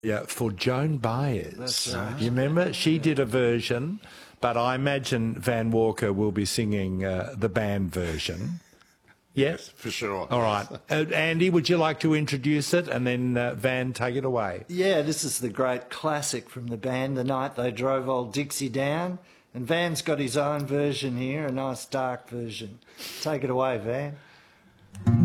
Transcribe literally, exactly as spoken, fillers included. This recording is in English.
Yeah, for Joan Baez. That's right. You remember? She did a version, but I imagine Van Walker will be singing uh, the band version. Yes, for sure. All right. Uh, Andy, would you like to introduce it and then uh, Van take it away? Yeah, this is the great classic from the band, The Night They Drove Old Dixie Down. And Van's got his own version here, a nice dark version. Take it away, Van.